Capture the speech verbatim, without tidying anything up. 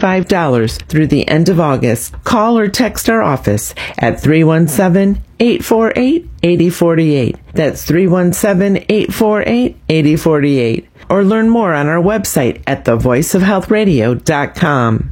twenty-five dollars through the end of August. Call or text our office at three one seven, eight four eight, eight zero four eight. That's three one seven, eight four eight, eight zero four eight. Or learn more on our website at the voice of health radio dot com.